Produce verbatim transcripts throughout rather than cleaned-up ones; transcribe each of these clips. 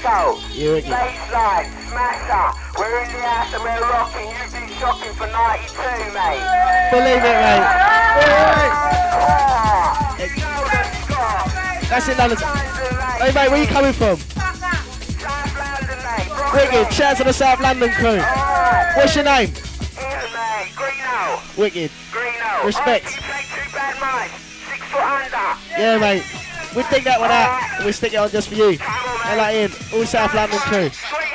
Ghetto, Yeah, wicked. Baseline, Smasher. We're in the house and we're rocking. You've been shocking for ninety-two, mate. Believe it, mate. Oh, you know that Scott. That's it, London. London, mate. Hey, mate, where you coming from? South London, mate. Rock Wicked. on. Shout out to the South London crew. Alright. What's your name? Ian, mate. Greeno. Wicked. Greeno. Respect. Oh, you play two bad mice. Six foot under. Yeah, mate. We dig that one out. And we stick it on just for you. And like Ian, all South London crew.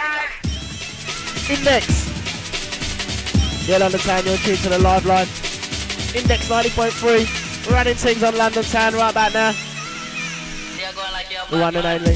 Index. Yeah, London Town, you're tuned to the live line. Index ninety point three. We're running things on London Town right about now. The one and only.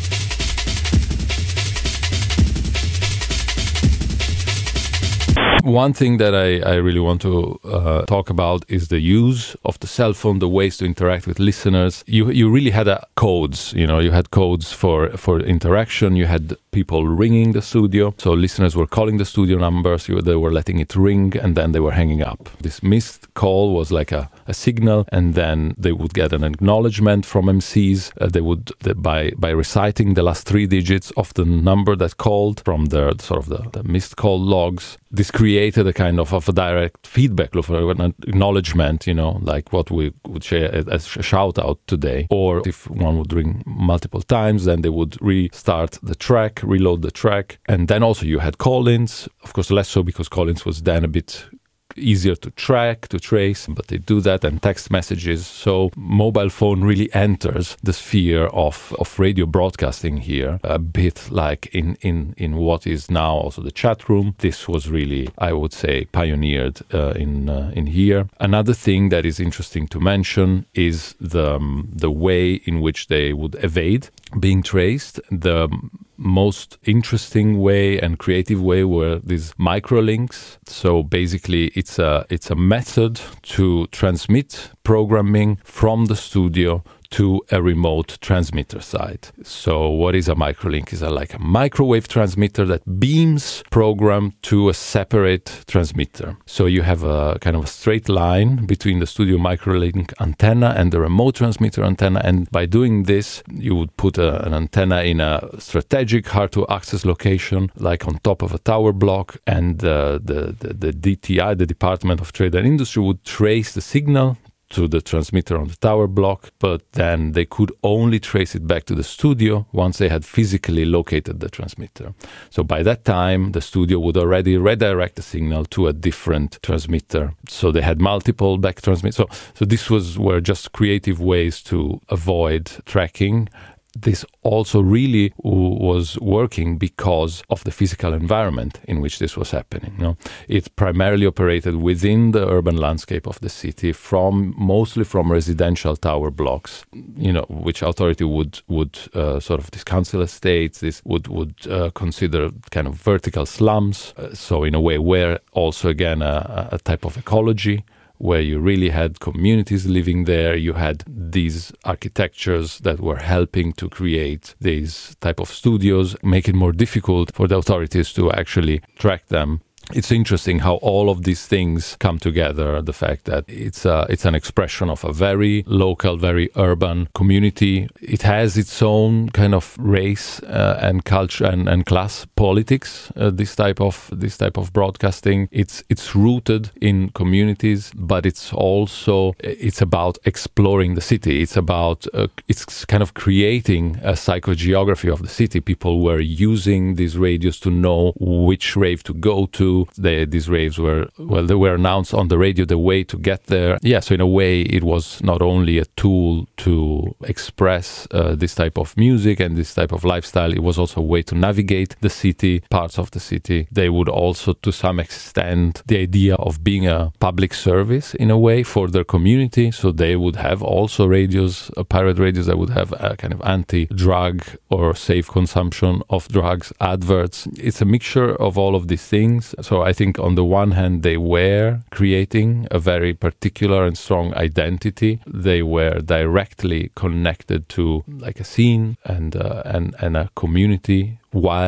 One thing that I, I really want to uh, talk about is the use of the cell phone, the ways to interact with listeners. You you really had a codes, you know, you had codes for, for interaction. You had people ringing the studio. So listeners were calling the studio numbers, you, they were letting it ring, and then they were hanging up. This missed call was like a, a signal, and then they would get an acknowledgement from M Cs. Uh, they would, the, by, by reciting the last three digits of the number that called from the sort of the, the missed call logs. This created a kind of, of a direct feedback loop, or an acknowledgement, you know, like what we would share as a shout out today. Or if one would ring multiple times, then they would restart the track, reload the track. And then also you had call-ins, of course less so because call-ins was then a bit easier to track, to trace, but they do that, and text messages. So mobile phone really enters the sphere of, of radio broadcasting here, a bit like in, in, in what is now also the chat room. This was really, I would say, pioneered uh, in uh, in here. Another thing that is interesting to mention is the, um, the way in which they would evade being traced. The most interesting way and creative way were these microlinks. So basically it's a it's a method to transmit programming from the studio to a remote transmitter site. So what is a microlink? Is a, like a microwave transmitter that beams program to a separate transmitter. So you have a kind of a straight line between the studio microlink antenna and the remote transmitter antenna. And by doing this, you would put a, an antenna in a strategic, hard to access location, like on top of a tower block. And uh, the, the, the D T I, the Department of Trade and Industry, would trace the signal to the transmitter on the tower block, but then they could only trace it back to the studio once they had physically located the transmitter. So by that time, the studio would already redirect the signal to a different transmitter. So they had multiple back transmitters. So, so this was were just creative ways to avoid tracking. This also really was working because of the physical environment in which this was happening. You know? It primarily operated within the urban landscape of the city, from mostly from residential tower blocks, you know, which authority would would uh, sort of these council estates, this would would uh, consider kind of vertical slums. Uh, so in a way, where also again a, a type of ecology, where you really had communities living there. You had these architectures that were helping to create these type of studios, make it more difficult for the authorities to actually track them. It's interesting how all of these things come together. The fact that it's a, it's an expression of a very local, very urban community. It has its own kind of race uh, and culture and, and class politics. Uh, this type of this type of broadcasting. It's it's rooted in communities, but it's also it's about exploring the city. It's about uh, it's kind of creating a psychogeography of the city. People were using these radios to know which rave to go to. They, these raves were, well, they were announced on the radio, the way to get there. Yeah, so in a way, it was not only a tool to express uh, this type of music and this type of lifestyle, it was also a way to navigate the city, parts of the city. They would also, to some extent, the idea of being a public service, in a way, for their community. So they would have also radios, uh, pirate radios that would have a kind of anti-drug or safe consumption of drugs adverts. It's a mixture of all of these things. So I think on the one hand, they were creating a very particular and strong identity. They were directly connected to like a scene and uh, and, and a community, while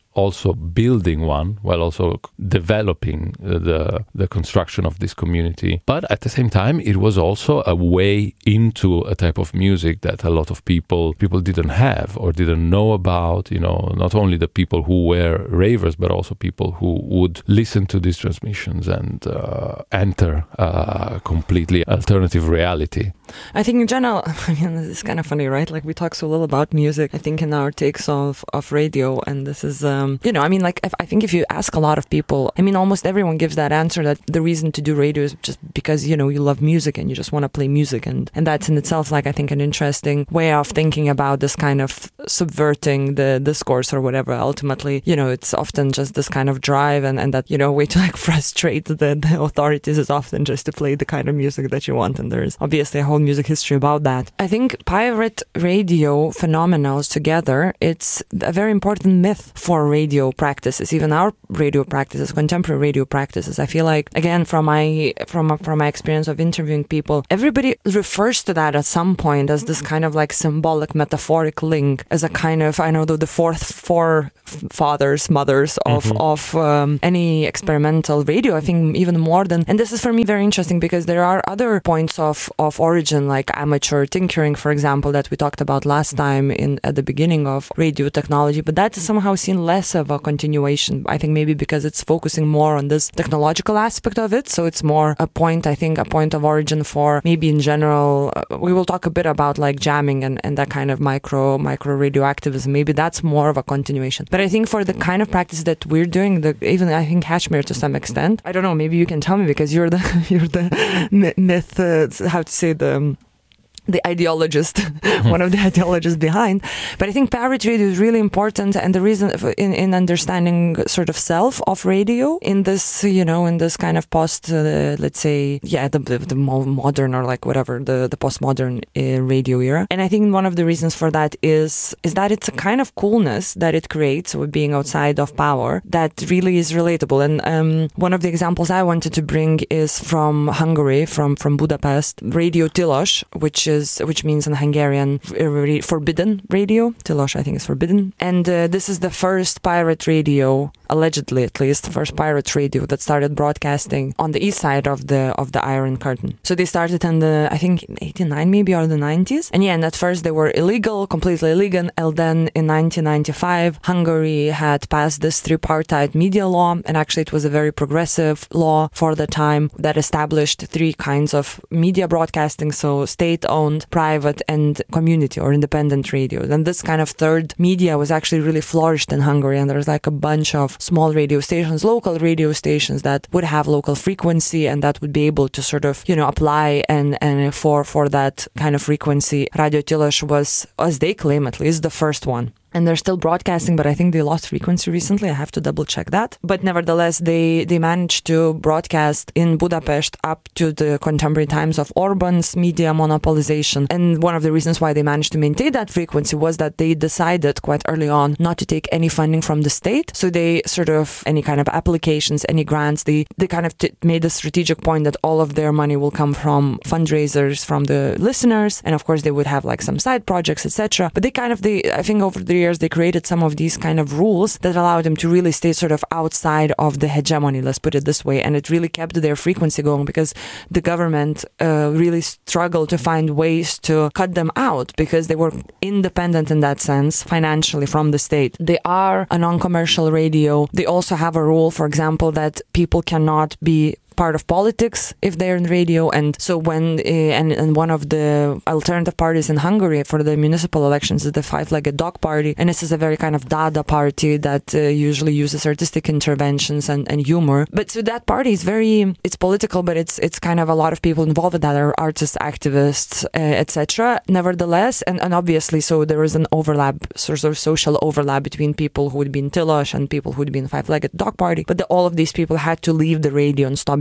also building one, while also developing the the construction of this community. But at the same time, it was also a way into a type of music that a lot of people people didn't have or didn't know about. You know, not only the people who were ravers, but also people who would listen to these transmissions and uh, enter a completely alternative reality. I think in general, I mean, this is kind of funny, right? Like we talk so little about music, I think, in our takes of, of radio. And this is, um, you know, I mean, like, if, I think if you ask a lot of people, I mean, almost everyone gives that answer that the reason to do radio is just because, you know, you love music and you just want to play music. And, and that's in itself, like, I think an interesting way of thinking about this kind of subverting the discourse or whatever. Ultimately, you know, it's often just this kind of drive and, and that, you know, way to like frustrate the, the authorities is often just to play the kind of music that you want. And there's obviously a whole music history about that. I think pirate radio phenomena together, it's a very important myth for radio practices, even our radio practices, contemporary radio practices. I feel like, again, from my from from my experience of interviewing people, everybody refers to that at some point as this kind of like symbolic, metaphoric link, as a kind of, I know, the, the fourth forefathers, mothers of mm-hmm. of um, any experimental radio. I think even more than, and this is for me very interesting because there are other points of of origin, like amateur tinkering, for example, that we talked about last time in at the beginning of radio technology, but that is somehow seen less of a continuation. I think maybe because it's focusing more on this technological aspect of it, so it's more a point, I think, a point of origin for maybe in general, uh, we will talk a bit about like jamming and, and that kind of micro micro radio activism. Maybe that's more of a continuation. But I think for the kind of practice that we're doing, the, even I think Kashmir to some extent, I don't know, maybe you can tell me because you're the you're the myth, uh, how to say the the ideologist, one of the ideologists behind. But I think pirate radio is really important, and the reason in, in understanding sort of self of radio in this, you know, in this kind of post, uh, let's say, yeah, the, the, the modern or like whatever, the, the postmodern uh, radio era. And I think one of the reasons for that is, is that it's a kind of coolness that it creates with being outside of power that really is relatable. And um, one of the examples I wanted to bring is from Hungary, from, from Budapest, Radio Tilos, which is which means in Hungarian uh, forbidden radio. Tilos, I think, is forbidden. And uh, this is the first pirate radio, allegedly at least, the first pirate radio that started broadcasting on the east side of the of the Iron Curtain. So they started in the, I think, eighty-nine maybe, or the nineties. And yeah, and at first they were illegal, completely illegal. And then in nineteen ninety-five, Hungary had passed this tripartite media law. And actually it was a very progressive law for the time that established three kinds of media broadcasting. So state-owned, private, and community or independent radio. And this kind of third media was actually really flourished in Hungary. And there's like a bunch of small radio stations, local radio stations that would have local frequency and that would be able to sort of, you know, apply and, and for, for that kind of frequency. Radio Tilos was, as they claim at least, the first one. And they're still broadcasting, but I think they lost frequency recently. I have to double check that. But nevertheless, they, they managed to broadcast in Budapest up to the contemporary times of Orban's media monopolization. And one of the reasons why they managed to maintain that frequency was that they decided quite early on not to take any funding from the state. So they sort of, any kind of applications, any grants, they, they kind of t- made a strategic point that all of their money will come from fundraisers from the listeners. And of course, they would have like some side projects, et cetera. But they kind of, they, I think over the years, they created some of these kind of rules that allowed them to really stay sort of outside of the hegemony, let's put it this way. And it really kept their frequency going because the government uh, really struggled to find ways to cut them out because they were independent in that sense, financially from the state. They are a non-commercial radio. They also have a rule, for example, that people cannot be part of politics if they're in radio. And so when uh, and, and one of the alternative parties in Hungary for the municipal elections is the Five-Legged Dog Party, and this is a very kind of Dada party that uh, usually uses artistic interventions and, and humor. But so that party is very, it's political, but it's it's kind of a lot of people involved with that are artists, activists, uh, et cetera. Nevertheless, and, and obviously, so there is an overlap, sort of social overlap between people who would be in Tilos and people who would be in Five-Legged Dog Party. But the, all of these people had to leave the radio and stop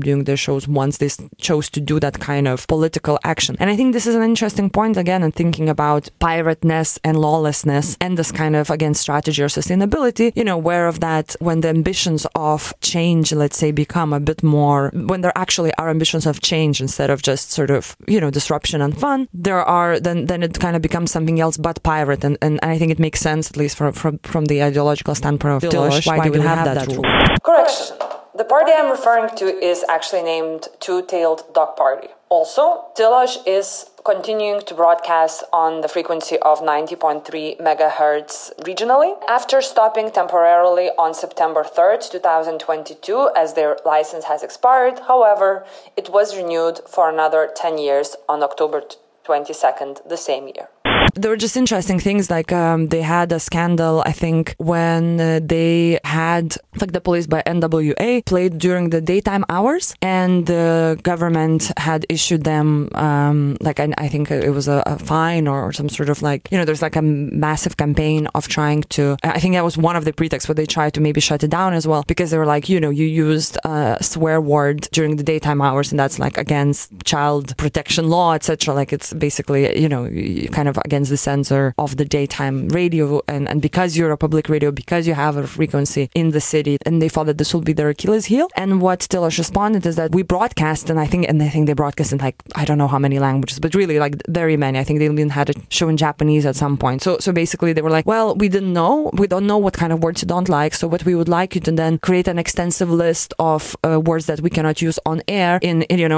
doing their shows once they chose to do that kind of political action. And I think this is an interesting point again in thinking about pirateness and lawlessness and this kind of, again, strategy or sustainability, you know, aware of that when the ambitions of change, let's say, become a bit more, when there actually are ambitions of change instead of just sort of, you know, disruption and fun, there are, then then it kind of becomes something else but pirate. And, and I think it makes sense, at least from, from, from the ideological standpoint of Tilos, why, why do we have, have that, that rule? Correction. The party I'm referring to is actually named Two-Tailed Dog Party. Also, Tilos is continuing to broadcast on the frequency of ninety point three megahertz regionally after stopping temporarily on September third, twenty twenty-two as their license has expired. However, it was renewed for another ten years on October twenty-second the same year. There were just interesting things like um, they had a scandal, I think, when uh, they had, like the police by N W A played during the daytime hours and the government had issued them, um, like I, I think it was a, a fine or some sort of like, you know, there's like a massive campaign of trying to, I think that was one of the pretexts where they tried to maybe shut it down as well, because they were like, you know, you used a swear word during the daytime hours and that's like against child protection law, et cetera. Like it's basically, you know, kind of against the censor of the daytime radio, and, and because you're a public radio, because you have a frequency in the city, and they thought that this will be their Achilles heel. And what Tilos responded is that we broadcast, and I think and I think they broadcast in like I don't know how many languages, but really like very many. I think they even had a show in Japanese at some point. So so basically they were like, well, we didn't know, we don't know what kind of words you don't like, so what we would like you to then create an extensive list of uh, words that we cannot use on air in, in you know